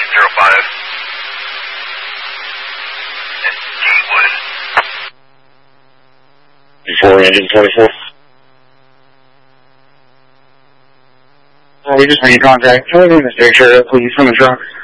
05. Before engine 24. We just made contact. Can we move this picture, please, from the truck?